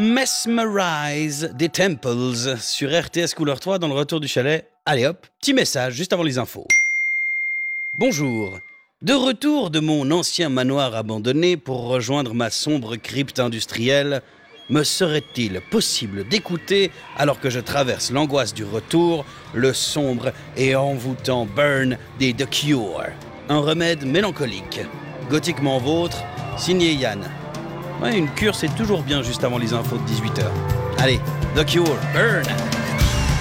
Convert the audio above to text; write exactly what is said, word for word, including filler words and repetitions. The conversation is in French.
Mesmerize des Temples sur R T S Couleur trois dans le retour du chalet. Allez hop, petit message juste avant les infos. Bonjour. De retour de mon ancien manoir abandonné pour rejoindre ma sombre crypte industrielle, me serait-il possible d'écouter, alors que je traverse l'angoisse du retour, le sombre et envoûtant burn des The Cure? Un remède mélancolique, gothiquement vôtre, signé Yann. Ouais, une cure c'est toujours bien juste avant les infos de dix-huit heures. Allez, The Cure, burn!